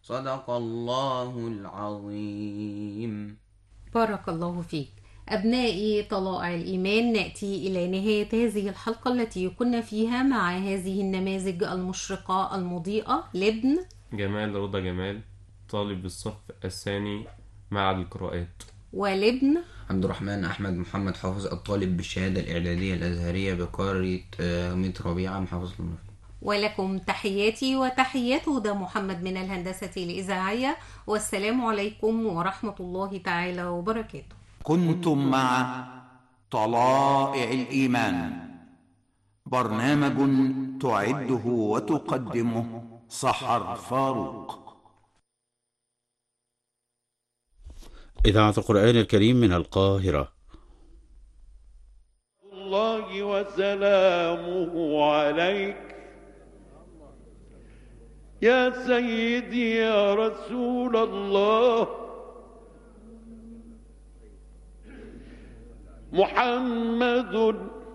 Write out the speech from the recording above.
صدق الله العظيم. بارك الله فيك. أبنائي طلائع الإيمان، نأتي إلى نهاية هذه الحلقة التي كنا فيها مع هذه النماذج المشرقة المضيئة لابن جمال رضا جمال، طالب الصف الثاني معهد القراءات. ولابن عبد الرحمن أحمد محمد حافظ، الطالب بالشهادة الإعدادية الأزهرية بقرية ميت ربيعة محافظة المنوفية. ولكم تحياتي وتحيات هدى محمد من الهندسة الإذاعية، والسلام عليكم ورحمة الله تعالى وبركاته. كنتم مع طلائع الإيمان، برنامج تعده وتقدمه سحر فاروق. إذاعة القرآن الكريم من القاهرة. الله وسلامه عليك يا سيدي يا رسول الله. محمد